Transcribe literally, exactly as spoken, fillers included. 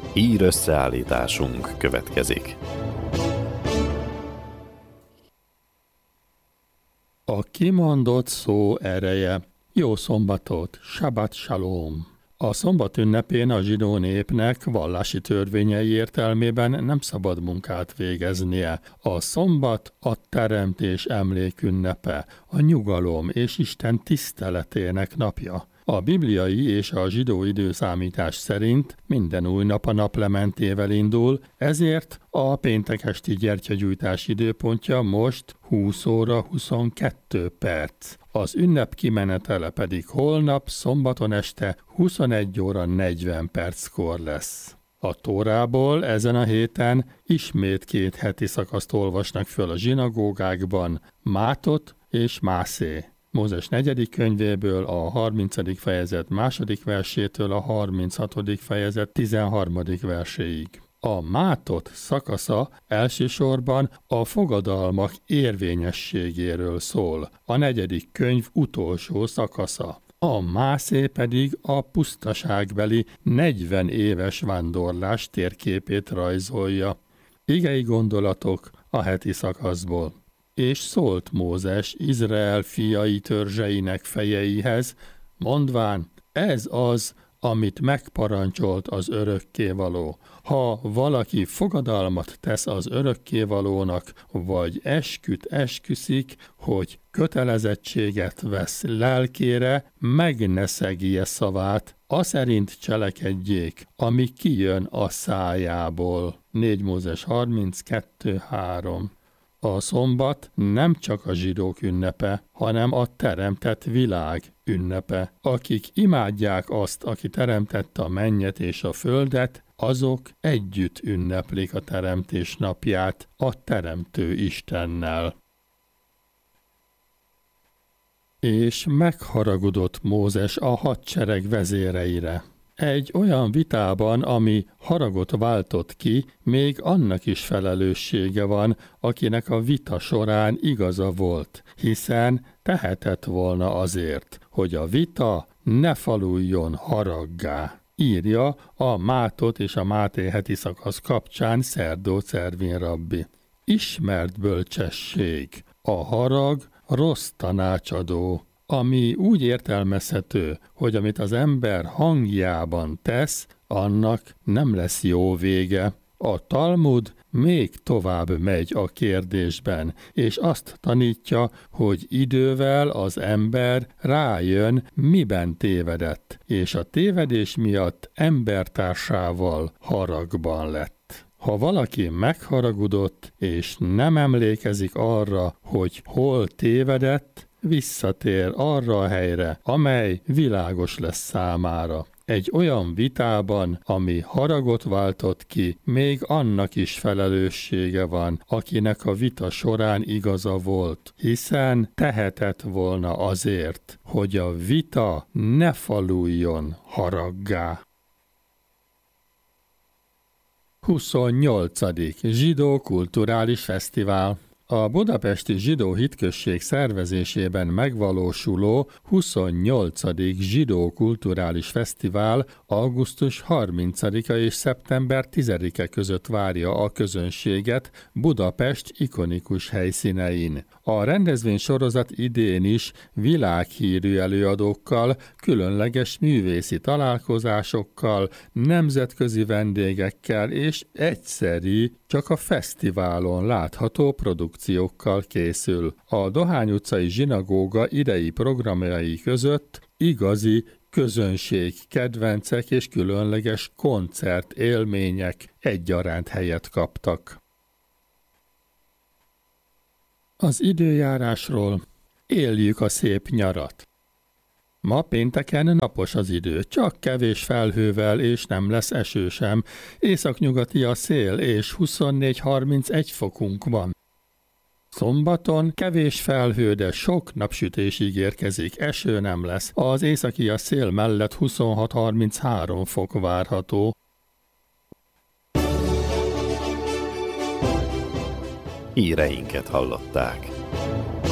Hír összeállításunk következik. A kimondott szó ereje. Jó szombatot, Sabbat Shalom! A szombat ünnepén a zsidó népnek vallási törvényei értelmében nem szabad munkát végeznie. A szombat a teremtés emlékünnepe, a nyugalom és Isten tiszteletének napja. A bibliai és a zsidó időszámítás szerint minden új nap a naplementével indul, ezért a péntek esti gyertyagyújtás időpontja most húsz óra huszonkettő perc. Az ünnep kimenetele pedig holnap szombaton este huszonegy óra negyven perckor lesz. A Tórából ezen a héten ismét két heti szakaszt olvasnak föl a zsinagógákban, Mátot és Mászé. Mózes negyedik könyvéből a harmincadik fejezet második versétől a harminchatodik fejezet tizenharmadik verséig. A Mátot szakasza elsősorban a fogadalmak érvényességéről szól, a negyedik könyv utolsó szakasza. A Mászé pedig a pusztaságbeli negyven éves vándorlás térképét rajzolja. Igei gondolatok a heti szakaszból. És szólt Mózes Izrael fiai törzseinek fejeihez, mondván, ez az, amit megparancsolt az örökkévaló. Ha valaki fogadalmat tesz az örökkévalónak, vagy esküt esküszik, hogy kötelezettséget vesz lelkére, meg ne szegje szavát, aszerint cselekedjék, ami kijön a szájából. négy Mózes harminckettő három. A szombat nem csak a zsidók ünnepe, hanem a teremtett világ ünnepe. Akik imádják azt, aki teremtette a mennyet és a földet, azok együtt ünneplik a teremtés napját a teremtő Istennel. És megharagudott Mózes a hadsereg vezéreire. Egy olyan vitában, ami haragot váltott ki, még annak is felelőssége van, akinek a vita során igaza volt, hiszen tehetett volna azért, hogy a vita ne faluljon haraggá. Írja a Mátot és a Máté heti szakasz kapcsán Szerdó Cervin rabbi. Ismert bölcsesség, a harag rossz tanácsadó, ami úgy értelmezhető, hogy amit az ember hangjában tesz, annak nem lesz jó vége. A Talmud még tovább megy a kérdésben, és azt tanítja, hogy idővel az ember rájön, miben tévedett, és a tévedés miatt embertársával haragban lett. Ha valaki megharagudott, és nem emlékezik arra, hogy hol tévedett, visszatér arra a helyre, amely világos lesz számára. Egy olyan vitában, ami haragot váltott ki, még annak is felelőssége van, akinek a vita során igaza volt, hiszen tehetett volna azért, hogy a vita ne faluljon haraggá. huszonnyolcadik Zsidó kulturális fesztivál. A Budapesti Zsidó Hitközség szervezésében megvalósuló huszonnyolcadik Zsidó Kulturális Fesztivál augusztus harmincadika és szeptember tizedike között várja a közönséget Budapest ikonikus helyszínein. A rendezvénysorozat idén is világhírű előadókkal, különleges művészi találkozásokkal, nemzetközi vendégekkel és egyszeri, csak a fesztiválon látható produkciókkal készül. A Dohány utcai zsinagóga idei programjai között igazi közönség, kedvencek és különleges koncert élmények egyaránt helyet kaptak. Az időjárásról: éljük a szép nyarat. Ma pénteken napos az idő, csak kevés felhővel és nem lesz eső sem. Északnyugati a szél és huszonnégy-harmincegy fokunk van. Szombaton kevés felhő, de sok napsütés ígérkezik, eső nem lesz. Az északi a szél mellett huszonhat-harminchárom fok várható. Híreinket hallották.